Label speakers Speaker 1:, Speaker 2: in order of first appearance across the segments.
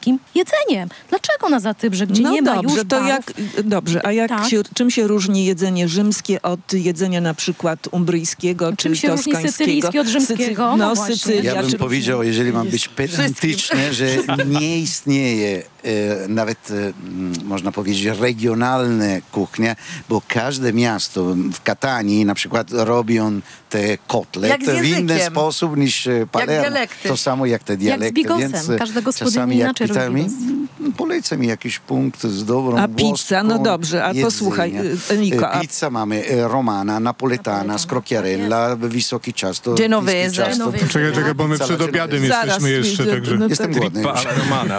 Speaker 1: polskim jedzeniem. Dlaczego na Zatybrze, gdzie nie ma już barów?
Speaker 2: Dobrze, a jak
Speaker 1: Tak.
Speaker 2: czym się różni jedzenie rzymskie od jedzenia na przykład umbryjskiego czy
Speaker 1: Czym się różni
Speaker 2: toskańskiego?
Speaker 1: sycylijskie od rzymskiego? No właśnie.
Speaker 2: Sycylia.
Speaker 3: Ja bym
Speaker 2: czy
Speaker 3: powiedział, jeżeli mam być pedantyczny, że nie istnieje nawet, można powiedzieć, regionalna kuchnia, bo każde miasto w Katanii na przykład robią te kotlety w inny sposób niż Palermo. To samo jak te dialekty.
Speaker 1: Jak z bigosem.
Speaker 3: Więc
Speaker 1: Każda gospodyni
Speaker 3: czasami jak
Speaker 1: inaczej robi
Speaker 3: pytamy,
Speaker 1: bigos.
Speaker 3: polecę mi jakiś punkt z dobrą
Speaker 2: A pizza,
Speaker 3: włoską
Speaker 2: no dobrze, a posłuchaj, Enrico.
Speaker 3: Pizza mamy romana, napoletana, scrocchiarella, wysoki ciasto,
Speaker 4: Genovese.
Speaker 3: chińskie ciasto.
Speaker 5: Czekaj, bo my przed obiadem jesteśmy jeszcze, także...
Speaker 3: Jestem głodny.
Speaker 6: Romana,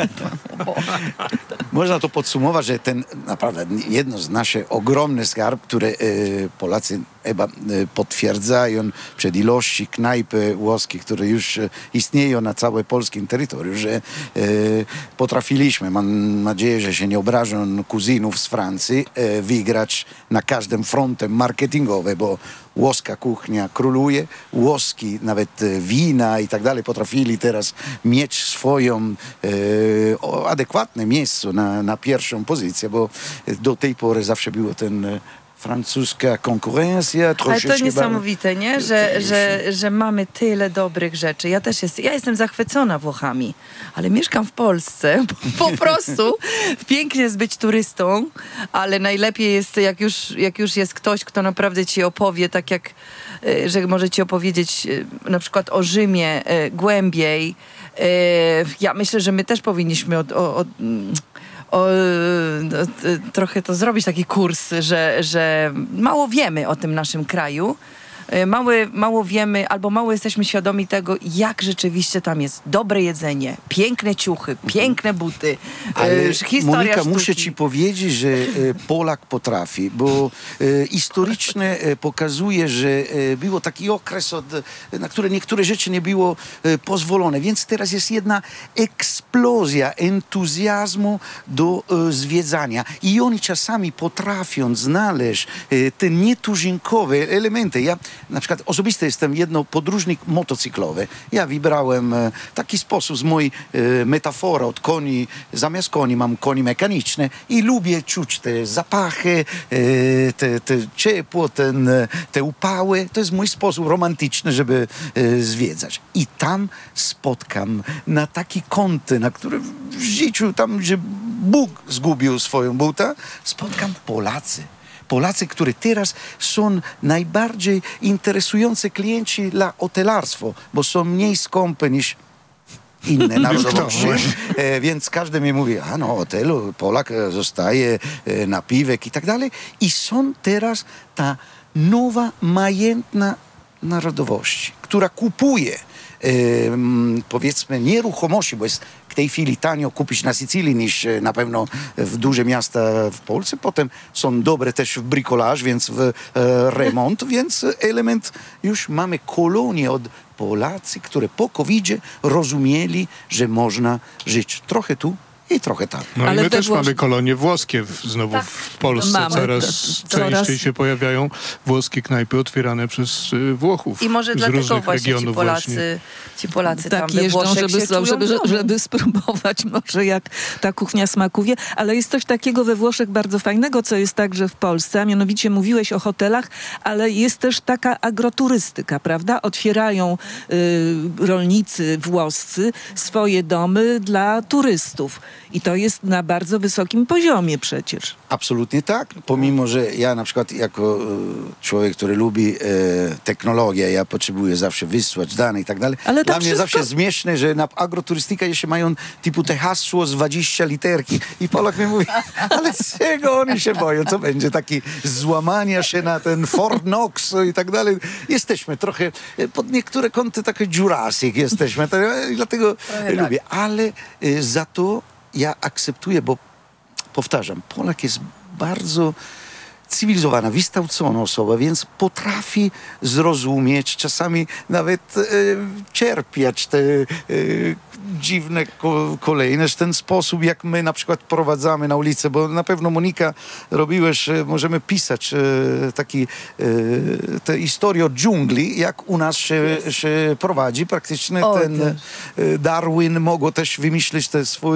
Speaker 3: Można to podsumować, że ten naprawdę jedno z naszych ogromny skarb, które Polacy chyba potwierdzają przed ilości knajp włoskich, które już istnieją na całym polskim terytorium, że potrafiliśmy, mam nadzieję, że się nie obrażą kuzynów z Francji, wygrać na każdym frontem marketingowym, bo włoska kuchnia króluje, włoski nawet wina i tak dalej potrafili teraz mieć swoją adekwatne miejsce na pierwszą pozycję, bo do tej pory zawsze było ten francuska konkurencja.
Speaker 4: Ale to niesamowite, nie? Że mamy tyle dobrych rzeczy. Ja jestem zachwycona Włochami, ale mieszkam w Polsce. Po prostu pięknie jest być turystą, ale najlepiej jest, jak już jest ktoś, kto naprawdę ci opowie, tak jak, że może ci opowiedzieć na przykład o Rzymie głębiej. Ja myślę, że my też powinniśmy trochę to zrobić, taki kurs, że mało wiemy o tym naszym kraju. Mało wiemy, albo mało jesteśmy świadomi tego, jak rzeczywiście tam jest dobre jedzenie, piękne ciuchy, piękne buty, historia
Speaker 3: Monika,
Speaker 4: sztuki.
Speaker 3: muszę ci powiedzieć, że Polak potrafi, bo historycznie pokazuje, że był taki okres, na który niektóre rzeczy nie było pozwolone, więc teraz jest jedna eksplozja entuzjazmu do zwiedzania i oni czasami potrafią znaleźć te nietuzinkowe elementy. Ja na przykład osobisty jestem podróżnik motocyklowy. Ja wybrałem taki sposób z mojej metafory od koni, zamiast koni mam koni mechaniczne i lubię czuć te zapachy, te ciepło, te upały. To jest mój sposób romantyczny, żeby zwiedzać. I tam spotkam na taki kąty, na który w życiu, tam gdzie Bóg zgubił swoją butę, spotkam Polacy, którzy teraz są najbardziej interesujący klienci dla hotelarstwa, bo są mniej skąpe niż inne narodowości. Więc każdy mi mówi, hotelu Polak zostaje, napiwek i tak dalej. I są teraz ta nowa, majętna narodowość, która kupuje powiedzmy nieruchomości, bo jest w tej chwili tanio kupić na Sycylii niż na pewno w duże miasta w Polsce. Potem są dobre też w bricolage, więc w remont, więc element już mamy kolonię od Polacy, które po COVID-zie rozumieli, że można żyć trochę tu i trochę tam.
Speaker 5: No ale i my też mamy kolonie włoskie znowu w Polsce. Coraz częściej się pojawiają włoskie knajpy otwierane przez Włochów.
Speaker 4: I może
Speaker 5: z
Speaker 4: dlatego
Speaker 5: różnych
Speaker 4: właśnie
Speaker 5: regionów
Speaker 4: ci Polacy
Speaker 2: tak
Speaker 4: tam we
Speaker 2: jeżdżą,
Speaker 4: Włoszech
Speaker 2: żeby spróbować może jak ta kuchnia smakuje. Ale jest coś takiego we Włoszech bardzo fajnego, co jest także w Polsce, a mianowicie mówiłeś o hotelach, ale jest też taka agroturystyka, prawda? Otwierają rolnicy włoscy swoje domy dla turystów. I to jest na bardzo wysokim poziomie przecież.
Speaker 3: Absolutnie tak. Pomimo, że ja na przykład jako człowiek, który lubi technologię, ja potrzebuję zawsze wysłać dane i tak dalej.
Speaker 2: Ale
Speaker 3: dla mnie
Speaker 2: wszystko...
Speaker 3: zawsze śmieszne, że na agroturystykę jeszcze mają typu te hasło z 20 literki. I Polak mi mówi, ale z czego oni się boją? Co będzie? Taki złamania się na ten Fort Knox i tak dalej. Jesteśmy trochę, pod niektóre kąty takie Jurassic jesteśmy. Dlatego lubię. Ale za to ja akceptuję, bo powtarzam, Polak jest bardzo cywilizowana, wykształcona osoba, więc potrafi zrozumieć, czasami nawet cierpieć te dziwne kolejne, ten sposób, jak my na przykład prowadzamy na ulicę, bo na pewno Monika robiłeś, możemy pisać te historie o dżungli, jak u nas się prowadzi praktycznie. Darwin mógł też wymyślić te swoje